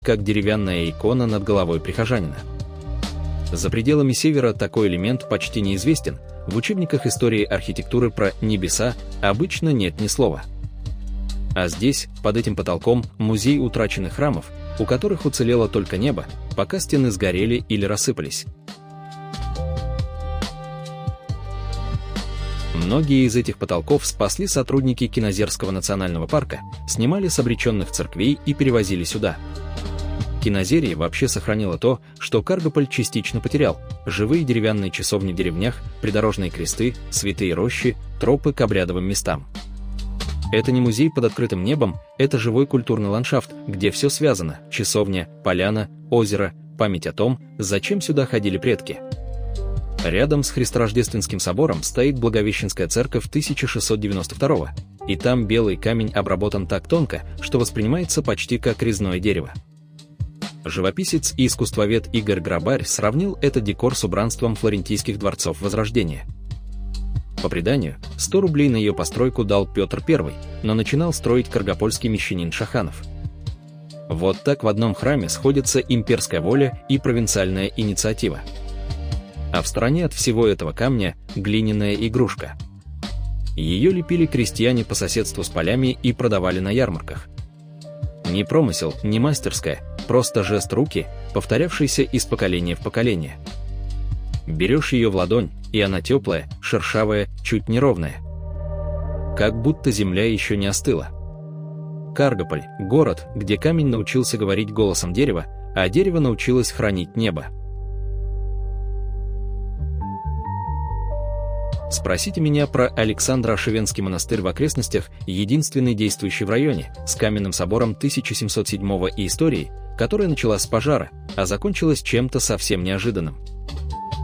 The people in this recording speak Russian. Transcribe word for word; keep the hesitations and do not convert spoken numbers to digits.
как деревянная икона над головой прихожанина. За пределами Севера такой элемент почти неизвестен, в учебниках истории архитектуры про небеса обычно нет ни слова. А здесь, под этим потолком, музей утраченных храмов, у которых уцелело только небо, пока стены сгорели или рассыпались. Многие из этих потолков спасли сотрудники Кинозерского национального парка, снимали с обреченных церквей и перевозили сюда. Кинозерия вообще сохранила то, что Каргополь частично потерял: живые деревянные часовни в деревнях, придорожные кресты, святые рощи, тропы к обрядовым местам. Это не музей под открытым небом, это живой культурный ландшафт, где все связано: часовня, поляна, озеро, память о том, зачем сюда ходили предки. Рядом с Христорождественским собором стоит Благовещенская церковь тысяча шестьсот девяносто второго, и там белый камень обработан так тонко, что воспринимается почти как резное дерево. Живописец и искусствовед Игорь Грабарь сравнил этот декор с убранством флорентийских дворцов Возрождения. По преданию, сто рублей на ее постройку дал Петр Первый, но начинал строить каргопольский мещанин Шаханов. Вот так в одном храме сходятся имперская воля и провинциальная инициатива. А в стороне от всего этого камня глиняная игрушка. Ее лепили крестьяне по соседству с полями и продавали на ярмарках. Не промысел, не мастерская, просто жест руки, повторявшийся из поколения в поколение. Берешь ее в ладонь, и она теплая, шершавая, чуть неровная. Как будто земля еще не остыла. Каргополь – город, где камень научился говорить голосом дерева, а дерево научилось хранить небо. Спросите меня про Александро-Ошивенский монастырь в окрестностях, единственный действующий в районе, с каменным собором тысяча семьсот седьмого и историей, которая началась с пожара, а закончилась чем-то совсем неожиданным.